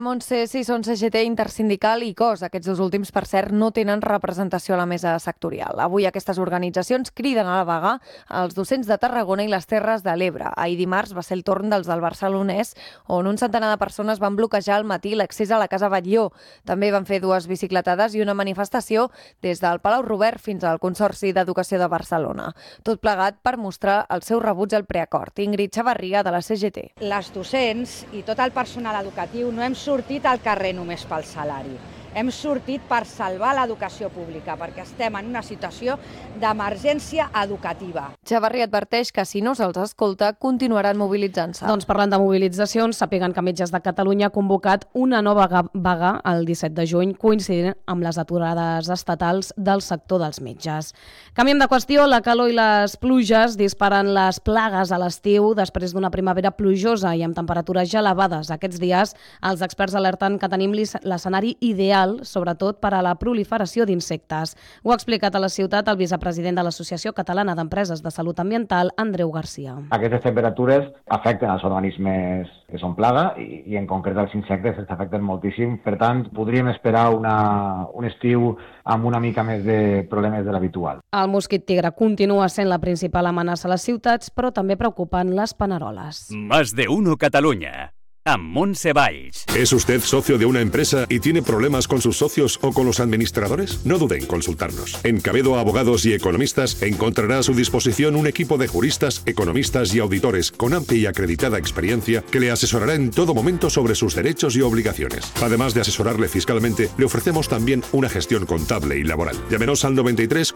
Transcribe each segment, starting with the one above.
Montse, sí, són CGT, Intersindical i COS. Aquests dos últims, per cert, no tenen representació a la mesa sectorial. Avui aquestes organitzacions criden a la vaga els docents de Tarragona i les Terres de l'Ebre. Ahir dimarts va ser el torn dels del Barcelonès, on un centenar de persones van bloquejar al matí l'accés a la Casa Batlló. També van fer 2 bicicletades i una manifestació des del Palau Robert fins al Consorci d'Educació de Barcelona. Tot plegat per mostrar el seu rebuig al preacord. Ingrid Xavarria, de la CGT. Les docents i tot el personal educatiu no hem sortit al carrer només pel salari. Hem sortit per salvar l'educació pública, perquè estem en una situació d'emergència educativa. Xavarri adverteix que si no se'ls escolta, continuaran mobilitzant-se. Doncs parlant de mobilitzacions, sàpiguen que Metges de Catalunya ha convocat una nova vaga el 17 de juny, coincidint amb les aturades estatals del sector dels metges. Canviem de qüestió, la calor i les pluges disparen les plagues a l'estiu després d'una primavera plujosa i amb temperatures ja elevades. Aquests dies, els experts alerten que tenim l'escenari ideal, sobretot per a la proliferació d'insectes. Ho ha explicat a la ciutat el vicepresident de l'Associació Catalana d'Empreses de Salut Ambiental, Andreu Garcia. Aquestes temperatures afecten els organismes que són plaga i en concret els insectes els afecten moltíssim. Per tant, podríem esperar un estiu amb una mica més de problemes de l'habitual. El mosquit tigre continua sent la principal amenaça a les ciutats, però també preocupen les paneroles. Más de uno Cataluña. Amb Montse Valls. ¿Es usted socio de una empresa y tiene problemas con sus socios o con los administradores? No dude en consultarnos. En Cabedo Abogados y Economistas encontrará a su disposición un equipo de juristas, economistas y auditores con amplia y acreditada experiencia que le asesorará en todo momento sobre sus derechos y obligaciones. Además de asesorarle fiscalmente, le ofrecemos también una gestión contable y laboral. Llámenos al 93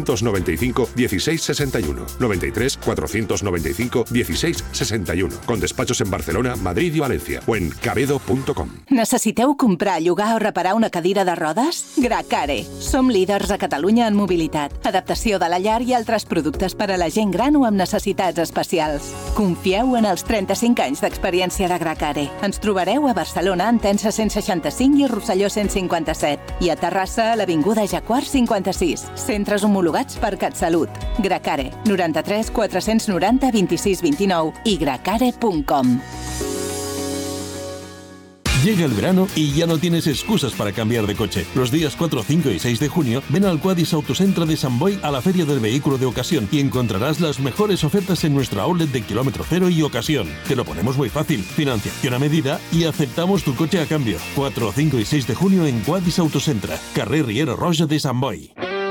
495 1661. 93 495 1661. Con despachos en Barcelona, Madrid y Valencia. O en cabedo.com. Necessiteu comprar, llogar o reparar una cadira de rodes? Gracare. Som líders a Catalunya en mobilitat, adaptació de la llar i altres productes per a la gent gran o amb necessitats especials. Confieu en els 35 anys d'experiència de Gracare. Ens trobareu a Barcelona, en Tensa 165 i Rosselló 157. I a Terrassa, a l'Avinguda Jaguar 56. Centres homologats per CatSalut. Gracare. 93 490 26 29 i gracare.com. Llega el verano y ya no tienes excusas para cambiar de coche. Los días 4, 5 y 6 de junio, ven al Quadis Autocentre de Sant Boi a la Feria del Vehículo de Ocasión y encontrarás las mejores ofertas en nuestro outlet de kilómetro cero y ocasión. Te lo ponemos muy fácil, financiación a medida y aceptamos tu coche a cambio. 4, 5 y 6 de junio en Quadis Autocentre, carrer Riera Roja de Sant Boi.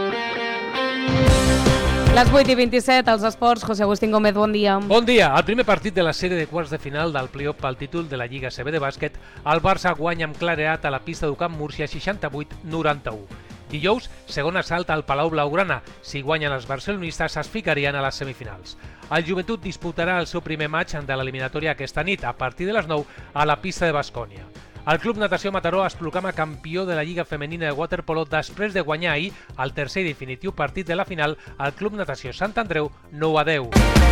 Les 8:27, als esports. José Agustín Gómez, bon dia. Bon dia. El primer partit de la sèrie de quarts de final del play-off pel títol de la Lliga CB de bàsquet, el Barça guanya amb claredat a la pista d'Ucamp Múrcia 68-91. Dijous, segon assalt al Palau Blaugrana. Si guanyen els barcelonistes, es ficarien a les semifinals. El Joventut disputarà el seu primer match de l'eliminatòria aquesta nit, a partir de les 9, a la pista de Baskonia. El Club Natació Mataró es proclama campió de la Lliga Femenina de Waterpolo després de guanyar ahir el tercer i definitiu partit de la final al Club Natació Sant Andreu 9-10.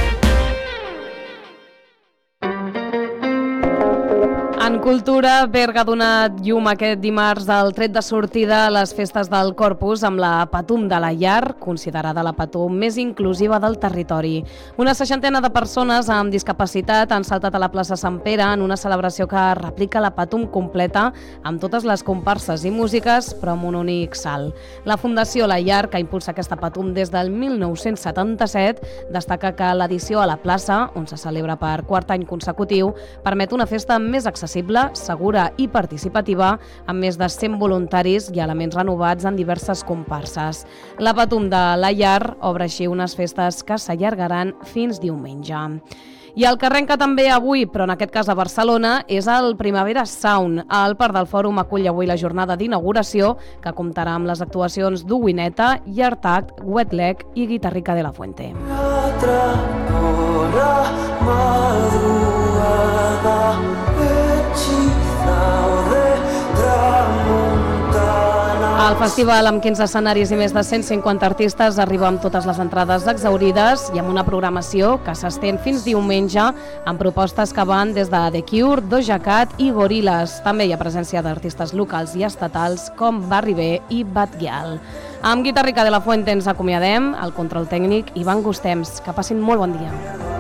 En cultura, Berga ha donat llum aquest dimarts al tret de sortida a les festes del Corpus amb la Patum de la Llar, considerada la Patum més inclusiva del territori. Una 60ena de persones amb discapacitat han saltat a la plaça Sant Pere en una celebració que replica la Patum completa amb totes les comparses i músiques, però amb un únic salt. La Fundació La Llar, que impulsa aquesta Patum des del 1977, destaca que l'edició a la plaça, on se celebra per quart any consecutiu, permet una festa més accessible, segura i participativa, amb més de 100 voluntaris i elements renovats en diverses comparses. La Patum de la Llar obre així unes festes que s'allargaran fins diumenge. I el que arrenca també avui, però en aquest cas a Barcelona, és el Primavera Sound. El Parc del Fòrum acull avui la jornada d'inauguració, que comptarà amb les actuacions d'Uwineta, Yartac, Wetleg i Guitarrica de la Fuente. El festival, amb 15 escenaris i més de 150 artistes, arriba amb totes les entrades exhaurides i amb una programació que s'estén fins diumenge amb propostes que van des de The Cure, Doja Cat i Gorillaz. També hi ha presència d'artistes locals i estatals com Barry B i Bad Gyal. Amb Guitarrica de la Fuente ens acomiadem, el control tècnic Ivan Gustems. Que passin molt bon dia.